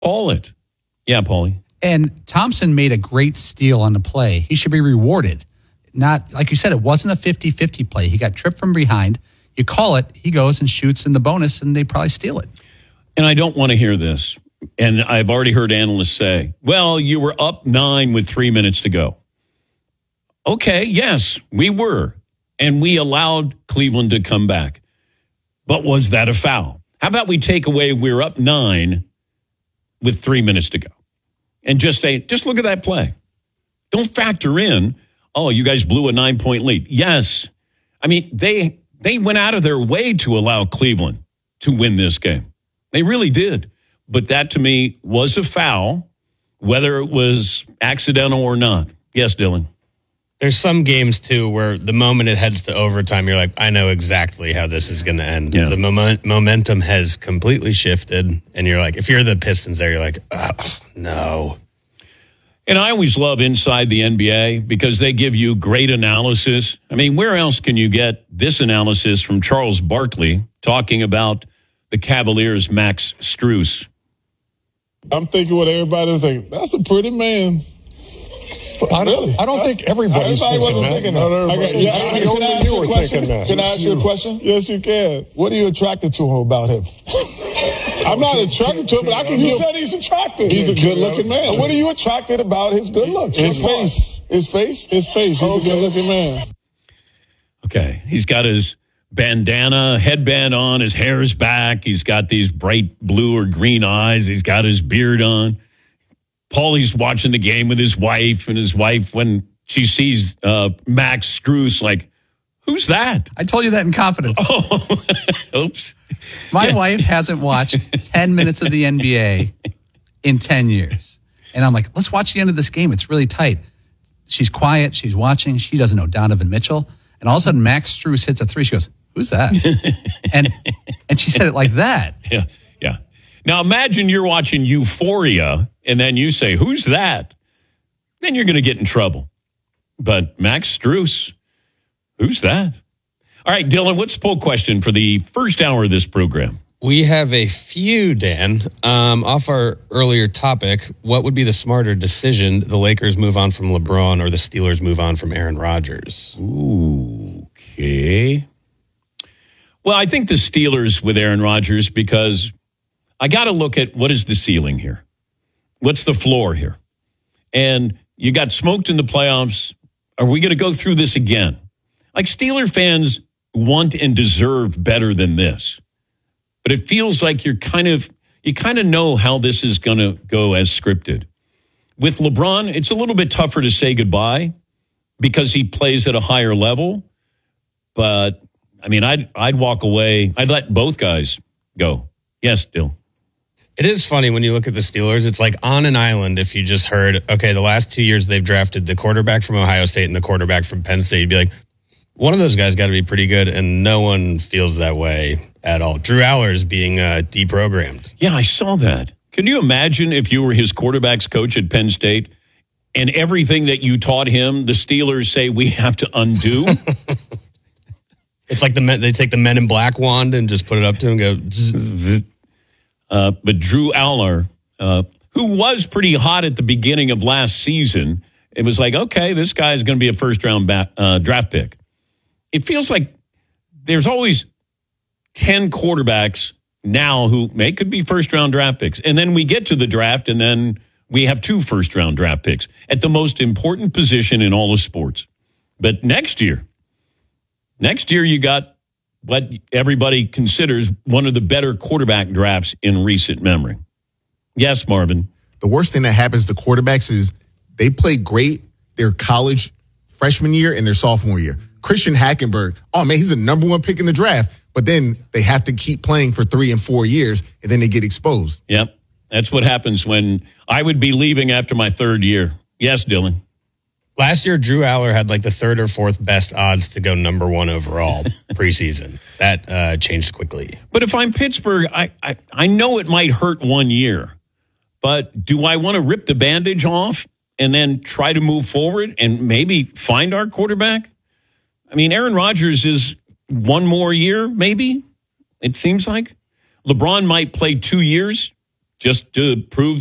Call it. Yeah, Paulie. And Thompson made a great steal on the play. He should be rewarded. Not, like you said, it wasn't a 50-50 play. He got tripped from behind. You call it, he goes and shoots in the bonus, and they probably steal it. And I don't want to hear this. And I've already heard analysts say, well, you were up 9 with 3 minutes to go. Okay, yes, we were. And we allowed Cleveland to come back. But was that a foul? How about we take away we're up 9 with 3 minutes to go? And just say, just look at that play. Don't factor in, oh, you guys blew a 9-point lead. Yes. I mean, they went out of their way to allow Cleveland to win this game. They really did. But that, to me, was a foul, whether it was accidental or not. Yes, Dylan. There's some games, too, where the moment it heads to overtime, you're like, I know exactly how this is going to end. Yeah. The momentum has completely shifted, and you're like, if you're the Pistons there, you're like, oh, no. And I always love Inside the NBA because they give you great analysis. I mean, where else can you get this analysis from Charles Barkley talking about the Cavaliers' Max Strus? I'm thinking what everybody's thinking. That's a pretty man. I don't think everybody's thinking that. Can I ask you a question? Yes, you can. What are you attracted to about him? I'm not attracted to him, but I can. You said he's attractive. He's a good-looking man. What are you attracted about his good looks? His face. His face? His face. He's a good-looking man. Okay. He's got his bandana, headband on. His hair's back. He's got these bright blue or green eyes. He's got his beard on. Paulie's watching the game with his wife, and his wife, when she sees Max Strus, like, who's that? I told you that in confidence. Oh, oops. My wife hasn't watched 10 minutes of the NBA in 10 years. And I'm like, let's watch the end of this game. It's really tight. She's quiet. She's watching. She doesn't know Donovan Mitchell. And all of a sudden, Max Strus hits a three. She goes, who's that? and she said it like that. Yeah, yeah. Now, imagine you're watching Euphoria, and then you say, who's that? Then you're going to get in trouble. But Max Strus, who's that? All right, Dylan, what's the poll question for the first hour of this program? We have a few, Dan. Off our earlier topic, what would be the smarter decision? The Lakers move on from LeBron or the Steelers move on from Aaron Rodgers? Ooh, okay. Well, I think the Steelers with Aaron Rodgers, because I got to look at what is the ceiling here. What's the floor here? And you got smoked in the playoffs. Are we going to go through this again? Like, Steeler fans want and deserve better than this. But it feels like you kind of know how this is going to go as scripted. With LeBron, it's a little bit tougher to say goodbye because he plays at a higher level. But, I mean, I'd walk away. I'd let both guys go. Yes, Dill. It is funny when you look at the Steelers. It's like on an island if you just heard, okay, the last 2 years they've drafted the quarterback from Ohio State and the quarterback from Penn State. You'd be like, one of those guys got to be pretty good, and no one feels that way at all. Drew Allers being deprogrammed. Yeah, I saw that. Can you imagine if you were his quarterback's coach at Penn State and everything that you taught him, the Steelers say we have to undo? It's like they take the Men in Black wand and just put it up to him and go. But Drew Aller, who was pretty hot at the beginning of last season, it was like, okay, this guy is going to be a first-round draft pick. It feels like there's always 10 quarterbacks now who could be first-round draft picks. And then we get to the draft, and then we have 2 first-round draft picks at the most important position in all of sports. But next year you got what everybody considers one of the better quarterback drafts in recent memory. Yes, Marvin. The worst thing that happens to quarterbacks is they play great their college freshman year and their sophomore year. Christian Hackenberg, oh, man, he's a number 1 pick in the draft, but then they have to keep playing for 3 and 4 years, and then they get exposed. Yep. That's what happens when I would be leaving after my 3rd year. Yes, Dylan. Last year, Drew Aller had like the 3rd or 4th best odds to go number 1 overall preseason. That changed quickly. But if I'm Pittsburgh, I know it might hurt 1 year, but do I want to rip the bandage off and then try to move forward and maybe find our quarterback? I mean, Aaron Rodgers is 1 more year, maybe, it seems like. LeBron might play 2 years just to prove